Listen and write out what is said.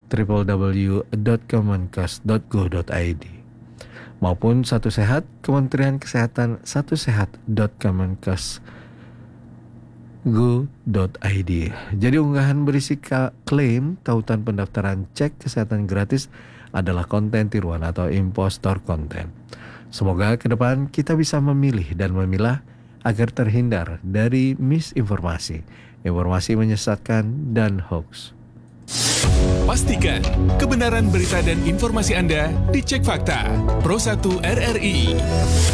www.kemenkes.go.id maupun Satu Sehat Kementerian Kesehatan satusehat.kemenkes.go.id. Jadi unggahan berisi klaim tautan pendaftaran cek kesehatan gratis adalah konten tiruan atau impostor konten. Semoga ke depan kita bisa memilih dan memilah agar terhindar dari misinformasi, informasi menyesatkan, dan hoax. Pastikan kebenaran berita dan informasi Anda dicek fakta. Pro 1 RRI.